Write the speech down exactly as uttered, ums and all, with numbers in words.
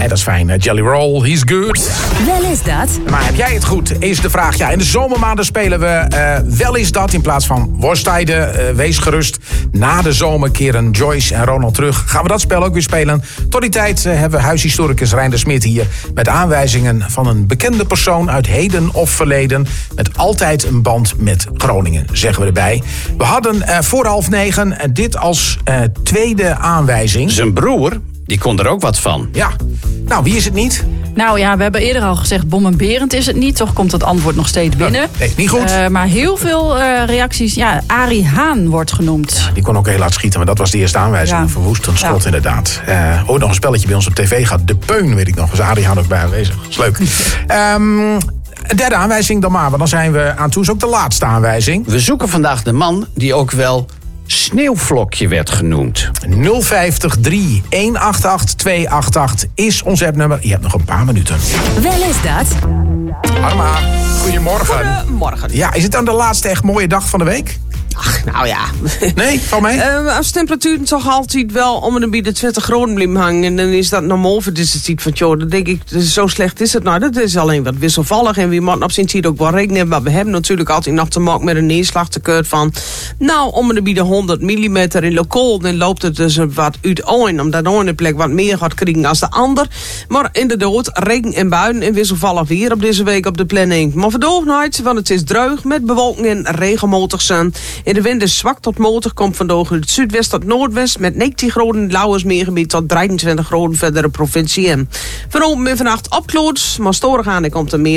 En dat is fijn. Uh, Jelly Roll, he's good. Wel is dat. Maar heb jij het goed, is de vraag. Ja, in de zomermaanden spelen we uh, wel is dat in plaats van worsttijden. Uh, wees gerust. Na de zomer keren Joyce en Ronald terug. Gaan we dat spel ook weer spelen. Tot die tijd uh, hebben we huishistoricus Reinder Smit hier met aanwijzingen van een bekende persoon uit heden of verleden. Met altijd een band met Groningen, zeggen we erbij. We hadden uh, voor half negen uh, dit als uh, tweede aanwijzing. Zijn broer, die kon er ook wat van. Ja. Nou, wie is het niet? Nou ja, we hebben eerder al gezegd, Bom en Berend is het niet. Toch komt het antwoord nog steeds binnen. Nee, niet goed. Uh, maar heel veel uh, reacties. Ja, Arie Haan wordt genoemd. Ja, die kon ook heel laat schieten, maar dat was de eerste aanwijzing. Ja. Een verwoestend schot, ja. Inderdaad. Uh, ooit nog een spelletje bij ons op tv gehad. De Peun, weet ik nog. Was Arie Haan ook bij aanwezig. Dat is leuk. um, derde aanwijzing dan maar, want dan zijn we aan toe. Is ook de laatste aanwijzing. We zoeken vandaag de man die ook wel Sneeuwvlokje werd genoemd. nul vijf drie een acht acht twee acht acht is ons appnummer. Je hebt nog een paar minuten. Wel is dat. Arma, goedemorgen. Goedemorgen. Ja, is het dan de laatste echt mooie dag van de week? Ach, nou ja. Nee, van mij? Uh, als temperatuur toch altijd wel om en bij de twintig graden blijven hangen. En dan is dat normaal voor deze tijd van joh. Dan denk ik, zo slecht is het nou. Dat is alleen wat wisselvallig. En wie moet op zijn tijd ook wel rekenen. Maar we hebben natuurlijk altijd nog te maken met een neerslagtekort van. Nou, om en bij de honderd millimeter in lokaal. Dan loopt het dus wat uit ooit. Omdat de ene plek wat meer gaat krijgen als de ander. Maar inderdaad, regen en buien en wisselvallig weer op deze week op de planning. Maar vandaag nooit, want het is droog met bewolking en regenmotig zijn. En de wind is zwak tot matig, komt vandaag uit het zuidwest tot noordwest met negentien graden Lauwersmeergebied tot drieëntwintig graden verdere provincie in. Vanavond en vannacht opkloot, maar storig aan, er komt er meer.